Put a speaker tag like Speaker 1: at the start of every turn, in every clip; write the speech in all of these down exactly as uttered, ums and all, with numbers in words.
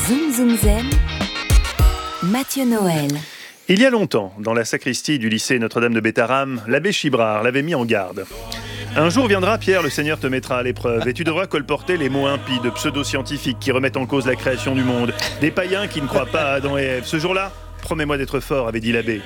Speaker 1: Zoom Zoom Zen, Mathieu Noël.
Speaker 2: Il y a longtemps, dans la sacristie du lycée Notre-Dame de Bétharram, l'abbé Chibrard l'avait mis en garde. Un jour viendra, Pierre, le Seigneur te mettra à l'épreuve et tu devras colporter les mots impies de pseudo-scientifiques qui remettent en cause la création du monde, des païens qui ne croient pas à Adam et Ève. Ce jour-là, promets-moi d'être fort, avait dit l'abbé.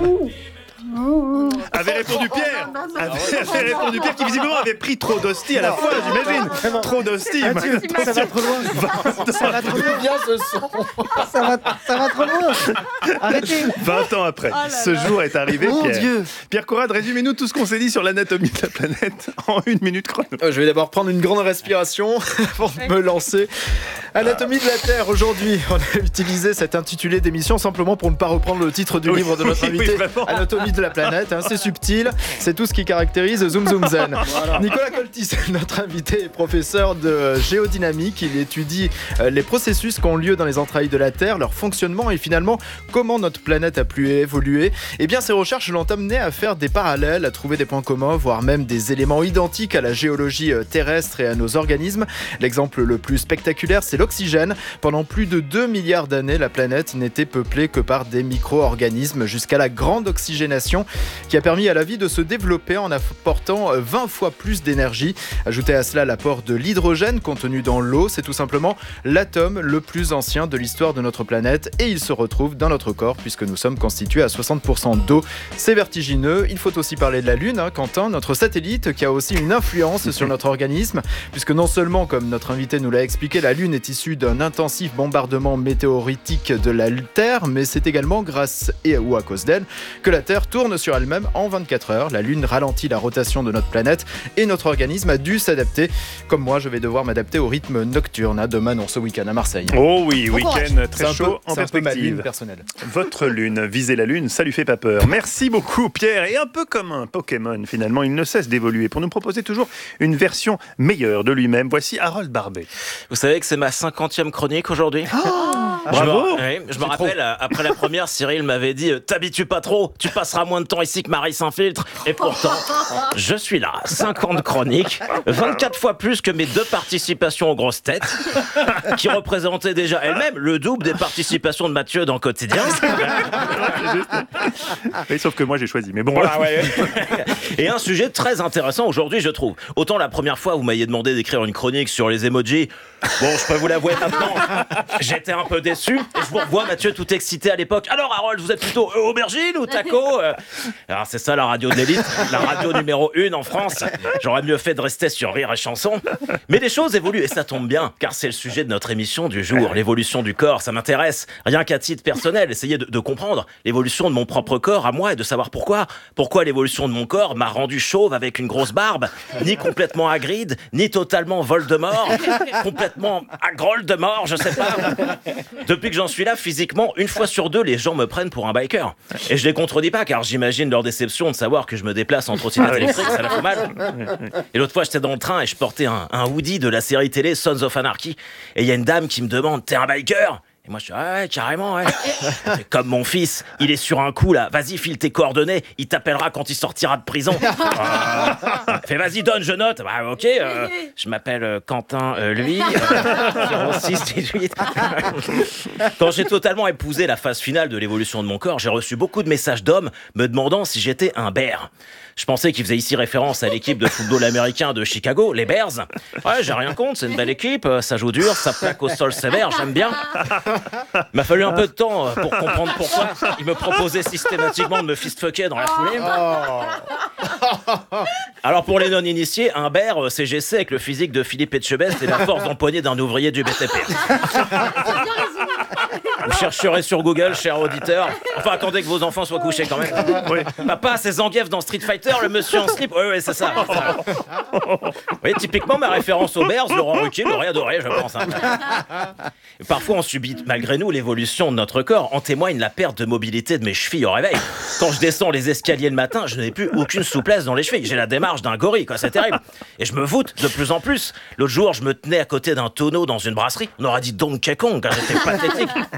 Speaker 2: Avait répondu Pierre avait, avait répondu Pierre qui visiblement avait pris trop d'hosties à la fois, j'imagine. Trop d'hosties.
Speaker 3: Mathieu, ça va trop loin. Ça va trop loin.
Speaker 4: bien ce son.
Speaker 3: Ça va, ça va trop loin. Arrêtez.
Speaker 2: vingt ans après, oh ce jour est arrivé,
Speaker 3: Mon
Speaker 2: Pierre.
Speaker 3: Dieu.
Speaker 2: Pierre Conrad, résumez-nous tout ce qu'on s'est dit sur l'anatomie de la planète en une minute chrono.
Speaker 4: Euh, je vais d'abord prendre une grande respiration avant de me lancer. Anatomie de la Terre, aujourd'hui, on a utilisé cet intitulé d'émission simplement pour ne pas reprendre le titre du
Speaker 2: oui,
Speaker 4: livre de notre
Speaker 2: oui,
Speaker 4: invité.
Speaker 2: oui,
Speaker 4: Anatomie de la planète, hein, c'est subtil, c'est tout ce qui caractérise Zoom Zoom Zen. Voilà. Nicolas Coltis, notre invité, est professeur de géodynamique. Il étudie euh, les processus qui ont lieu dans les entrailles de la Terre, leur fonctionnement et finalement comment notre planète a pu évoluer. Et bien ces recherches l'ont amené à faire des parallèles, à trouver des points communs, voire même des éléments identiques à la géologie euh, terrestre et à nos organismes. L'exemple le plus spectaculaire, c'est l'oxygène. Pendant plus de deux milliards d'années, la planète n'était peuplée que par des micro-organismes jusqu'à la grande oxygénation qui a permis à la vie de se développer en apportant vingt fois plus d'énergie. Ajoutez à cela l'apport de l'hydrogène contenu dans l'eau, c'est tout simplement l'atome le plus ancien de l'histoire de notre planète et il se retrouve dans notre corps puisque nous sommes constitués à soixante pour cent d'eau. C'est vertigineux. Il faut aussi parler de la Lune, hein, Quentin, notre satellite qui a aussi une influence sur notre organisme puisque non seulement, comme notre invité nous l'a expliqué, la Lune est issue d'un intensif bombardement météoritique de la Terre, mais c'est également grâce et ou à cause d'elle que la Terre tourne sur elle-même en vingt-quatre heures. La Lune ralentit la rotation de notre planète et notre organisme a dû s'adapter. Comme moi, je vais devoir m'adapter au rythme nocturne. Demain, non, ce week-end à Marseille.
Speaker 2: Oh oui, week-end très chaud
Speaker 4: peu,
Speaker 2: en
Speaker 4: c'est perspective. Un peu ma lune
Speaker 2: personnelle. Votre lune, visez la lune, ça lui fait pas peur. Merci beaucoup Pierre. Et un peu comme un Pokémon finalement, il ne cesse d'évoluer pour nous proposer toujours une version meilleure de lui-même. Voici Harold Barbet.
Speaker 5: Vous savez que c'est ma cinquantième chronique aujourd'hui.
Speaker 2: Oh
Speaker 5: Bravo. Je me, oui, je me rappelle, trop. Après la première, Cyril m'avait dit « T'habitues pas trop, tu passeras moins de temps ici que Marie s'infiltre. » Et pourtant, je suis là, cinquante chroniques, vingt-quatre fois plus que mes deux participations aux grosses têtes, qui représentaient déjà elles-mêmes le double des participations de Mathieu dans Quotidien.
Speaker 2: Oui, sauf que moi j'ai choisi, mais bon.
Speaker 5: Voilà, ouais, ouais. Et un sujet très intéressant aujourd'hui, je trouve. Autant la première fois, vous m'aviez demandé d'écrire une chronique sur les emojis. Bon, je peux vous l'avouer maintenant, j'étais un peu déçu. Et je vous revois, Mathieu, tout excité à l'époque. Alors, Harold, vous êtes plutôt aubergine ou taco? Alors, c'est ça la radio de l'élite, la radio numéro une en France. J'aurais mieux fait de rester sur Rire et Chanson. Mais les choses évoluent et ça tombe bien, car c'est le sujet de notre émission du jour. L'évolution du corps, ça m'intéresse. Rien qu'à titre personnel, essayer de, de comprendre l'évolution de mon propre corps à moi et de savoir pourquoi. Pourquoi l'évolution de mon corps m'a rendu chauve avec une grosse barbe, ni complètement Hagrid, ni totalement Voldemort, complètement à Groll de mort, je sais pas. Depuis que j'en suis là, physiquement, une fois sur deux, les gens me prennent pour un biker. Et je les contredis pas, car j'imagine leur déception de savoir que je me déplace en trottinette électrique, ça leur fait mal. Et l'autre fois, j'étais dans le train et je portais un, un hoodie de la série télé Sons of Anarchy. Et il y a une dame qui me demande « T'es un biker ?» Et moi je dis ah ouais carrément ouais. C'est comme mon fils, il est sur un coup là, vas-y file tes coordonnées, il t'appellera quand il sortira de prison. euh, Fais vas-y donne, je note. Bah ok, euh, je m'appelle euh, Quentin euh, lui, euh, zéro six dix-huit. Quand j'ai totalement épousé la phase finale de l'évolution de mon corps, j'ai reçu beaucoup de messages d'hommes me demandant si j'étais un bear. Je pensais qu'il faisait ici référence à l'équipe de football américain de Chicago, les Bears. Ouais, j'ai rien contre, c'est une belle équipe, ça joue dur, ça plaque au sol sévère, j'aime bien. Il m'a fallu un peu de temps pour comprendre pourquoi il me proposait systématiquement de me fist-fucker dans la foulée. Alors pour les non-initiés, un bear, c'est G C avec le physique de Philippe Etchebest et la force d'empoigner d'un ouvrier du B T P. Vous chercherez sur Google, cher auditeur. Enfin, attendez que vos enfants soient couchés quand même. Oui. Papa, c'est Zangief dans Street Fighter, le monsieur en slip. Oui, oui, c'est ça. Oui, typiquement, ma référence aux Bears, Laurent Ruquier l'aurait adoré, je pense. Hein. Parfois, on subit, malgré nous, l'évolution de notre corps. En témoigne la perte de mobilité de mes chevilles au réveil. Quand je descends les escaliers le matin, je n'ai plus aucune souplesse dans les chevilles. J'ai la démarche d'un gorille, quoi. C'est terrible. Et je me voûte de plus en plus. L'autre jour, je me tenais à côté d'un tonneau dans une brasserie. On aurait dit Donkey Kong, quand j'étais pathétique.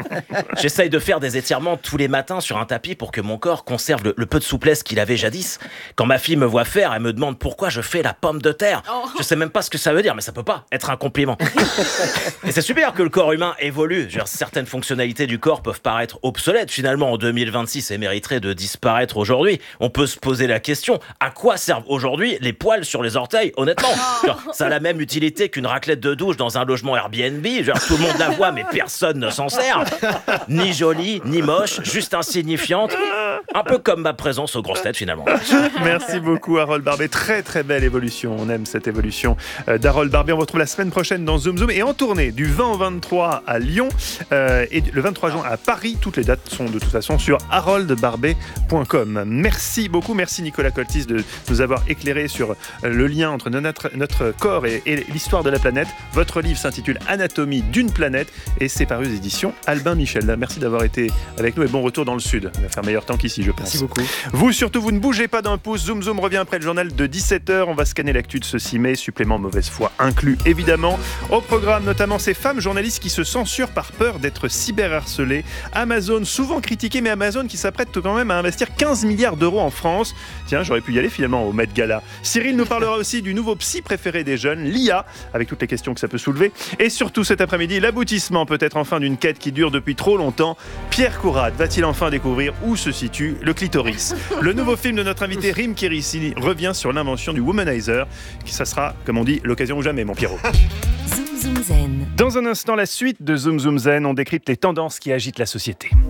Speaker 5: J'essaye de faire des étirements tous les matins sur un tapis pour que mon corps conserve le, le peu de souplesse qu'il avait jadis. Quand ma fille me voit faire, elle me demande pourquoi je fais la pomme de terre. Je sais même pas ce que ça veut dire, mais ça peut pas être un compliment. Et c'est super que le corps humain évolue. Je veux dire, certaines fonctionnalités du corps peuvent paraître obsolètes finalement en deux mille vingt-six et mériteraient de disparaître aujourd'hui. On peut se poser la question, à quoi servent aujourd'hui les poils sur les orteils, honnêtement? Genre, ça a la même utilité qu'une raclette de douche dans un logement Airbnb. Genre, tout le monde la voit, mais personne ne s'en sert. Ni jolie, ni moche, juste insignifiante. Un peu comme ma présence aux grosses têtes finalement.
Speaker 2: Merci beaucoup Harold Barbet, très très belle évolution, on aime cette évolution euh, d'Harold Barbet. On vous retrouve la semaine prochaine dans Zoom Zoom et en tournée du vingt au vingt-trois à Lyon euh, et le vingt-trois juin à Paris. Toutes les dates sont de toute façon sur harold barbet point com. Merci beaucoup, merci Nicolas Coltis de nous avoir éclairé sur le lien entre notre, notre corps et, et l'histoire de la planète. Votre livre s'intitule Anatomie d'une planète et c'est paru aux éditions Albin Michel. Merci d'avoir été avec nous et bon retour dans le sud. On va faire meilleur temps qu'ici, je pense.
Speaker 4: Merci beaucoup.
Speaker 2: Vous surtout, vous ne bougez pas d'un pouce. Zoom Zoom revient après le journal de dix-sept heures. On va scanner l'actu de ce six mai, supplément mauvaise foi inclus évidemment. Au programme notamment ces femmes journalistes qui se censurent par peur d'être cyberharcelées. Amazon, souvent critiqué, mais Amazon qui s'apprête quand même à investir quinze milliards d'euros en France. Tiens, j'aurais pu y aller finalement au Met Gala. Cyril nous parlera aussi du nouveau psy préféré des jeunes, l'I A, avec toutes les questions que ça peut soulever. Et surtout cet après-midi, l'aboutissement peut-être enfin d'une quête qui dure depuis trop longtemps. Pierre Courade va-t-il enfin découvrir où se situe le clitoris? Le nouveau film de notre invité Rim Kérissi revient sur l'invention du womanizer. Ça sera, comme on dit, l'occasion ou jamais, mon Pierrot.
Speaker 1: Zoom Zoom Zen.
Speaker 2: Dans un instant, la suite de Zoom Zoom Zen, on décrypte les tendances qui agitent la société.